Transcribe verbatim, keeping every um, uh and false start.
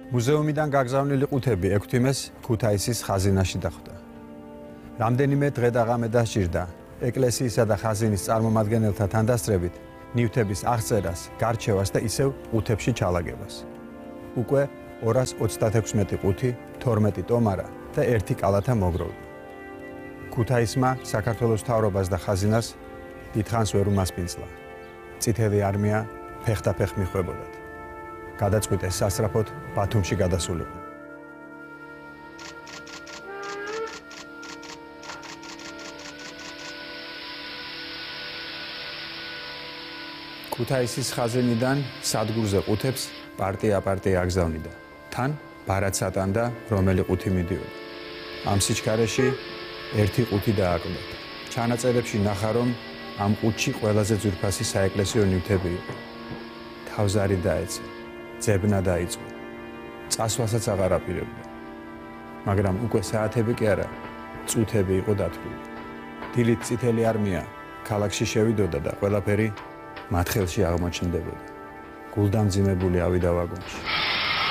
მუზეუმიდან გაგზავნილი ყუთები ექვთიმეს ქუთაისის ხაზინაში დახვდა. რამდენიმე დღე და ღამე დასჭირდა ეკლესიისა და ხაზინის წარმომადგენელთა თანდასწრებით ნივთების აღწერას, გარჩევას და ისევ ყუთებში ჩალაგებას. უკვე ორას ოცდათექვსმეტი ყუთი, თორმეტი ტომარა და ერთი კალათა მოგროვდა. ქუთაისმა საქართველოს მთავრობას და ხაზინას დიდხანს ვერ უმასპინძლა. წითელი არმია ფეხდაფეხ მიხვებოდათ. გადაწყვიტეს სასწრაფოდ ბათუმში გადასულიყო. ქუთაისის ხაზინიდან სადგურზე ყუთებს პარტია-პარტია აგზავნიდა. თან ბარათს ატანდა, რომელი ყუთი მიდიოდა. ამ სიჩქარეში ერთი ყუთი დააკლდათ. ჩანაწერებში ნახა, რომ ამ ყუთში ყველაზე ძვირფასი საეკლესიო ნივთები იყო. თავზარი დაეცა, ძებნა დაიწყო. წასვლასაც აღარ აპირებდა. მაგრამ უკვე საათები კი არა, წუთები იყო დათვლილი. დილით წითელი არმია ქალაქში შევიდოდა და ყველაფერი მათ ხელში აღმოჩნდებოდა. გულდამძიმებული ავიდა ვაგონში.